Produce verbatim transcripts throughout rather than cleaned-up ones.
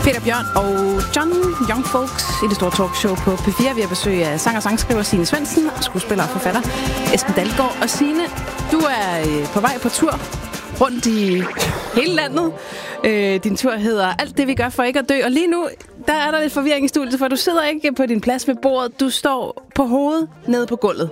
Peter Bjørn og John Young Folks i det store talkshow på P fire. Vi har besøg af sang- og sangskriver Signe Svendsen, skuespiller og forfatter Esben Dalgaard. Og Signe, du er på vej på tur rundt i hele landet. Øh, din tur hedder Alt det, vi gør for ikke at dø. Og lige nu, der er der lidt forvirring i studiet, for du sidder ikke på din plads ved bordet. Du står på hovedet nede på gulvet.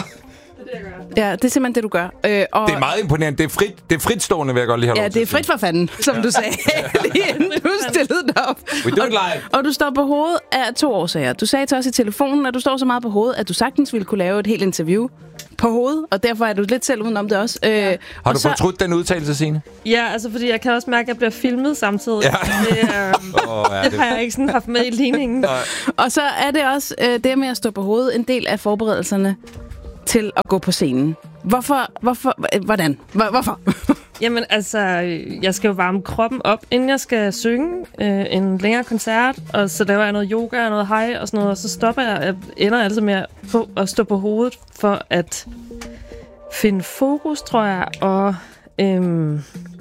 Ja, det er simpelthen det, du gør. Øh, og det er meget imponerende. Det er, frit, det er fritstående, vil jeg godt lige have ja, lov til det er frit for fanden, som ja. du sagde, lige inden du stillede dig op. We do it live. Og, og du står på hovedet af to årsager. Du sagde til os i telefonen, at du står så meget på hovedet, at du sagtens ville kunne lave et helt interview på hovedet, og derfor er du lidt selv udenom det også. Øh, har du så fortrudt den udtalelse, Signe? Ja, altså fordi jeg kan også mærke, at jeg bliver filmet samtidig. Ja. Det, øh, oh, ja, det, det har jeg ikke sådan haft med i ligningen. Og så er det også øh, det med at stå på hovedet en del af forberedelserne til at gå på scenen. Hvorfor? Hvorfor? Hvordan? Hvorfor? Jamen altså, jeg skal jo varme kroppen op, inden jeg skal synge øh, en længere koncert, og så laver jeg noget yoga og noget hej og sådan noget, og så stopper jeg, jeg ender altså med at, på, at stå på hovedet for at finde fokus, tror jeg, og øhm,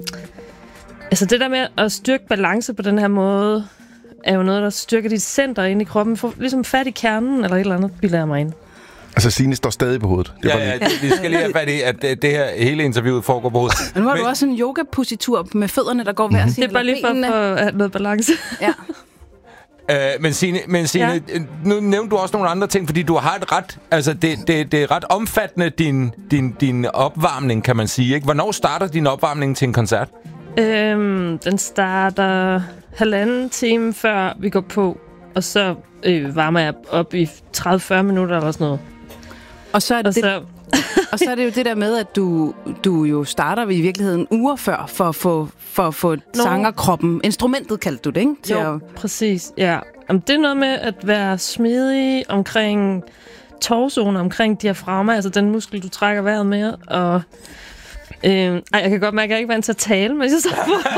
altså det der med at styrke balance på den her måde, er jo noget, der styrker dit center inde i kroppen, for ligesom fat i kernen, eller et eller andet, bilder jeg mig ind. Altså, Signe står stadig på hovedet. Det ja, ja, vi skal lige have fat i, at det, det her hele interviewet foregår på hovedet. Men nu har du også en yoga-positur med fødderne, der går hver mm-hmm. side. Det er bare lige for at have noget balance. Ja. Øh, men Signe, men Signe ja. nu nævnte du også nogle andre ting, fordi du har et ret, altså det, det, det er ret omfattende, din, din, din opvarmning, kan man sige, ikke? Hvornår starter din opvarmning til en koncert? Øhm, den starter halvanden time før vi går på, og så øh, varmer jeg op i tredive til fyrre minutter eller sådan noget. Og så er det, og, det, så og så er det jo det der med, at du, du jo starter i virkeligheden uger før, for at få, for at få sangerkroppen. Instrumentet kaldte du det, ikke? Til jo, at... præcis, ja. Jamen, det er noget med at være smidig omkring torsoen, omkring diafragma, altså den muskel, du trækker vejret med, og... Øh, ej, jeg kan godt mærke, at jeg ikke er vant til at tale, men jeg står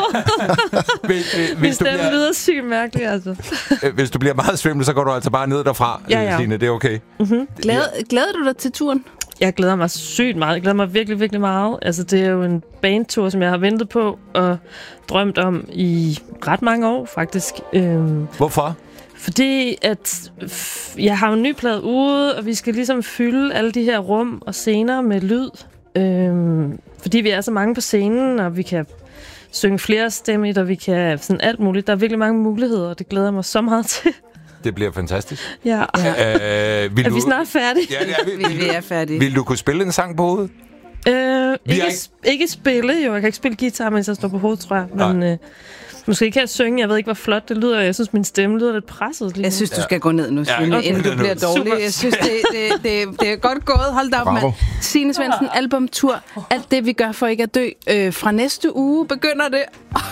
på. Min stemme bliver... lyder sygt mærkeligt, altså. Hvis du bliver meget svimmel, så går du altså bare ned derfra, ja, ja. Signe. Det er okay. Mm-hmm. Glæder, glæder du dig til turen? Jeg glæder mig sygt meget. Jeg glæder mig virkelig, virkelig meget. Altså, det er jo en bandtur, som jeg har ventet på og drømt om i ret mange år, faktisk. Øhm, Hvorfor? Fordi at jeg har en ny plade ude, og vi skal ligesom fylde alle de her rum og scener med lyd. Øhm, fordi vi er så mange på scenen, og vi kan synge flere stemmer, og vi kan sådan alt muligt. Der er virkelig mange muligheder, og det glæder jeg mig så meget til. Det bliver fantastisk. Ja. Øh, vil er du... vi snart færdige? Ja, det er vi. vi, vi er færdige. Vil du kunne spille en sang på hovedet? Øh, ikke, ikke... ikke spille, jo. Jeg kan ikke spille guitar, mens jeg står på hovedet, tror jeg. Men øh, måske kan jeg synge. Jeg ved ikke, hvor flot det lyder. Jeg synes, min stemme lyder lidt presset. Lige jeg synes, du skal ja. gå ned nu, Signe, ja, okay. inden du bliver dårlig. Super. Jeg synes, det, det, det, det er godt gået. Hold da op, mand. Signe Svendsen, albumtur. Alt det, vi gør for ikke at dø. Øh, fra næste uge begynder det.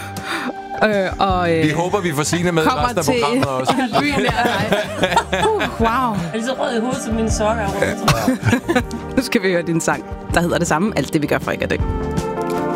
Øh, og, øh, vi håber, vi får Signe med i resten af programmet også. uh, wow. Er det så rød i hovedet, som mine sokker er rød? Nu skal vi høre din sang, der hedder det samme. Alt det, vi gør for ikke at dø.